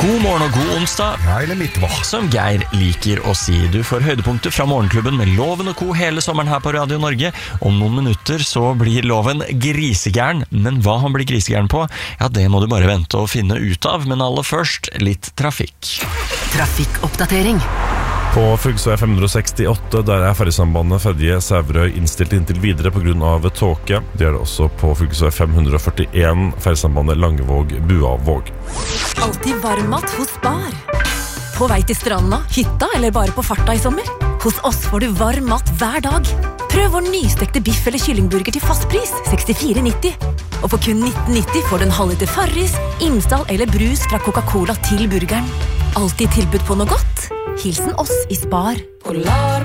God morgen og god onsdag. Ja, eller midtvår. Som Geir liker å si. Du får høydepunkter fra Morgenklubben med Loven og Co. hele sommeren her på Radio Norge. Om noen minutter så blir Loven grisegæren. Men hva han blir grisegæren på, ja, det må du bare vente og finne ut av. Men aller først, litt trafikk. Trafikkoppdatering. På fylkesvei 568, der ferjesambandet Fedje-Sæverøy innstilt inntil videre på grunn av tåke. Det er det også på fylkesvei 541, ferjesambandet Langevåg-Buavåg. Alltid varmmat hos Spar. På vei til stranda, hytta eller bare på farta i sommer. Hos oss får du varm mat hver dag. Prøv vår nystekte biff eller kyllingburger til fast pris, 64,90. Og for kun 19,90 får du en halvliter Farris, Imsdal eller brus fra Coca-Cola til burgeren. Alltid tilbud på noe godt. Hilsen oss i Spar. Polar